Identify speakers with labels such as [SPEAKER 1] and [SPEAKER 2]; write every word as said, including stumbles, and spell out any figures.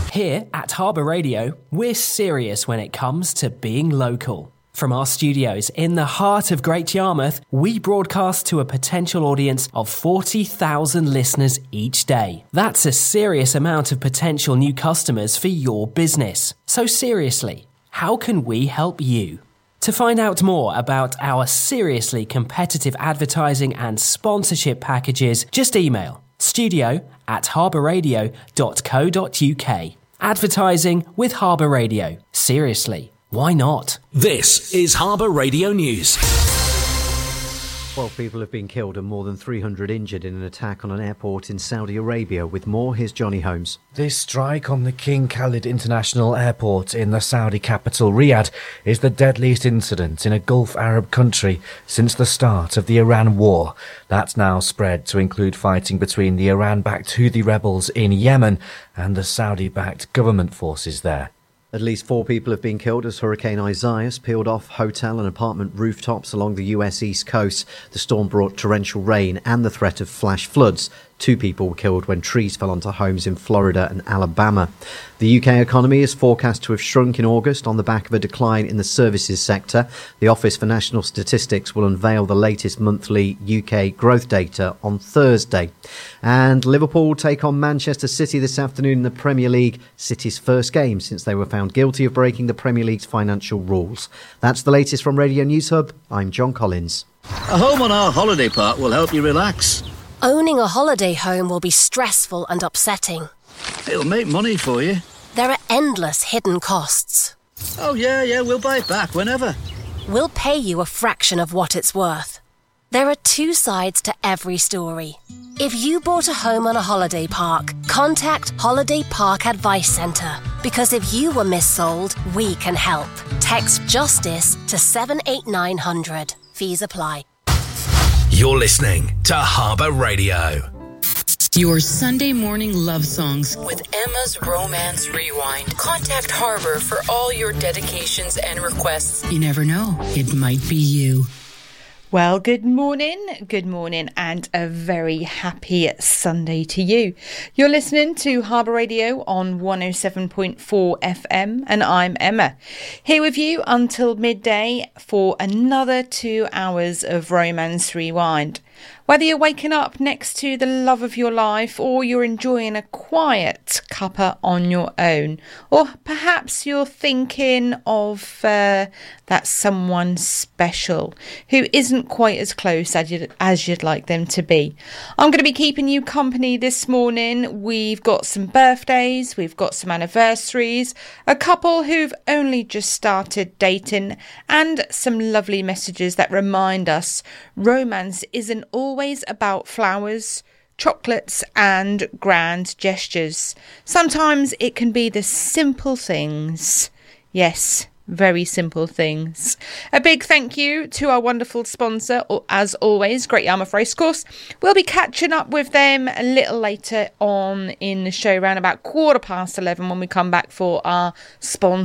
[SPEAKER 1] Here at Harbour Radio, we're serious when it comes to being local. From our studios in the heart of Great Yarmouth, we broadcast to a potential audience of forty thousand listeners each day. That's a serious amount of potential new customers for your business. So seriously, how can we help you? To find out more about our seriously competitive advertising and sponsorship packages, just email studio at harbourradio dot co dot uk. Advertising with Harbour Radio. Seriously, why not?
[SPEAKER 2] This is Harbour Radio News.
[SPEAKER 3] twelve people have been killed and more than three hundred injured in an attack on an airport in Saudi Arabia. With more, here's Johnny Holmes.
[SPEAKER 4] This strike on the King Khalid International Airport in the Saudi capital Riyadh is the deadliest incident in a Gulf Arab country since the start of the Iran war. That's now spread to include fighting between the Iran-backed Houthi rebels in Yemen and the Saudi-backed government forces there.
[SPEAKER 3] At least four people have been killed as Hurricane Isaias peeled off hotel and apartment rooftops along the U S East Coast. The storm brought torrential rain and the threat of flash floods. Two people were killed when trees fell onto homes in Florida and Alabama. The U K economy is forecast to have shrunk in August on the back of a decline in the services sector. The Office for National Statistics will unveil the latest monthly U K growth data on Thursday. And Liverpool will take on Manchester City this afternoon in the Premier League, City's first game since they were found guilty of breaking the Premier League's financial rules. That's the latest from Radio News Hub. I'm John Collins.
[SPEAKER 5] A home on our holiday park will help you relax.
[SPEAKER 6] Owning a holiday home will be stressful and upsetting.
[SPEAKER 5] It'll make money for you.
[SPEAKER 6] There are endless hidden costs.
[SPEAKER 5] Oh, yeah, yeah, we'll buy it back whenever.
[SPEAKER 6] We'll pay you a fraction of what it's worth. There are two sides to every story. If you bought a home on a holiday park, contact Holiday Park Advice Centre. Because if you were missold, we can help. Text JUSTICE to seven eight nine hundred. Fees apply.
[SPEAKER 2] You're listening to Harbour Radio.
[SPEAKER 7] Your Sunday morning love songs with Emma's Romance Rewind. Contact Harbour for all your dedications and requests. You never know, it might be you.
[SPEAKER 8] Well, good morning, good morning, and a very happy Sunday to you. You're listening to Harbour Radio on one oh seven point four F M, and I'm Emma, here with you until midday for another two hours of Romance Rewind. Whether you're waking up next to the love of your life or you're enjoying a quiet cuppa on your own, or perhaps you're thinking of uh, that someone special who isn't quite as close as you'd, as you'd like them to be. I'm going to be keeping you company this morning. We've got some birthdays, we've got some anniversaries, a couple who've only just started dating, and some lovely messages that remind us romance isn't always about flowers, chocolates and grand gestures. Sometimes it can be the simple things. Yes, very simple things. A big thank you to our wonderful sponsor, as always, Great Yarmouth Racecourse. We'll be catching up with them a little later on in the show, around about quarter past eleven, when we come back for our sponsor